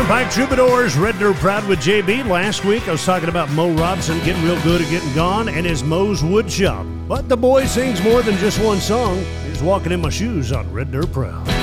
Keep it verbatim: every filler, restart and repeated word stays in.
Pike Troubadours, Red Dirt Proud with J B. Last week I was talking about Mo Robson getting real good at getting gone and his Mo's Wood Shop. But the boy sings more than just one song. He's walking in my shoes on Red Dirt Proud.